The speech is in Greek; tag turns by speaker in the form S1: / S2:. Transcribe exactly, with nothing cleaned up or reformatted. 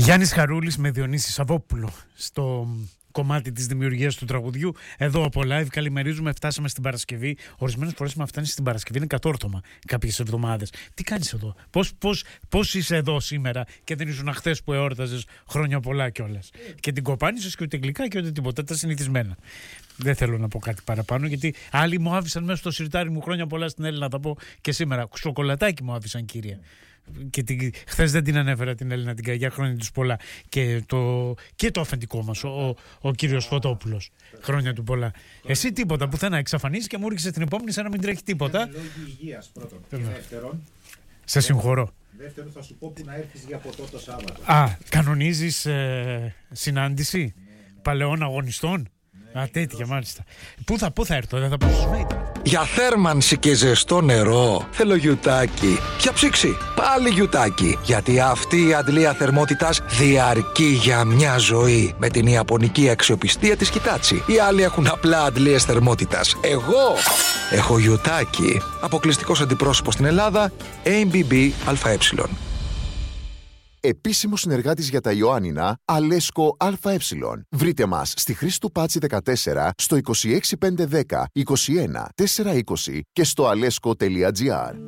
S1: Γιάννης Χαρούλης με Διονύση Σαββόπουλο στο κομμάτι της δημιουργίας του τραγουδιού. Εδώ από live καλημερίζουμε, φτάσαμε στην Παρασκευή. Ορισμένες φορές με φτάνει στην Παρασκευή, είναι κατόρθωμα κάποιες εβδομάδες. Τι κάνεις εδώ, πώς, πώς, πώς είσαι εδώ σήμερα και δεν ήσουν χθες που εόρταζες χρόνια πολλά κιόλας. Και την κοπάνισες και ούτε γλυκά και ούτε τίποτα, τα συνηθισμένα. Δεν θέλω να πω κάτι παραπάνω, γιατί άλλοι μου άφησαν μέσα στο σιρτάρι μου χρόνια πολλά στην Έλληνα, να τα πω και σήμερα. Σοκολατάκι μου άφησαν, κύριε. Και την, χθες δεν την ανέφερα την Έλληνα την Καγιά, χρόνια τους πολλά. Και το, και το αφεντικό μας, ο, ο, ο κύριος Φωτόπουλος. Χρόνια του πολλά. Εσύ τίποτα, πουθενά εξαφανίζεις και μου ρίξες την επόμενη σαν να μην τρέχει τίποτα.
S2: Είναι λόγοι υγείας πρώτον. Και δεύτερον.
S1: Σε συγχωρώ.
S2: Δεύτερον, θα σου πω που να έρθεις για ποτό το Σάββατο.
S1: Α, κανονίζεις ε, συνάντηση ναι, ναι. παλαιών αγωνιστών. Ναι, Α, τέτοια μάλιστα. Πού θα, πού θα έρθω, δεν θα πω στους μέιτ.
S3: Για θέρμανση και ζεστό νερό θέλω γιουτάκι. Για ψήξη πάλι γιουτάκι. Γιατί αυτή η αντλία θερμότητας διαρκεί για μια ζωή. Με την ιαπωνική αξιοπιστία της Hitachi. Οι άλλοι έχουν απλά αντλίες θερμότητας. Εγώ έχω γιουτάκι. Αποκλειστικός αντιπρόσωπος στην Ελλάδα, έι μπι μπι ΑΕ.
S4: Επίσημος συνεργάτης για τα Ιωάννινα, Αλέσκο ΑΕ. Βρείτε μας στη Χρήστου Πάτσι δεκατέσσερα, στο είκοσι έξι πεντακόσια δέκα είκοσι ένα τετρακόσια είκοσι και στο αλέσκο τελεία τζι άρ.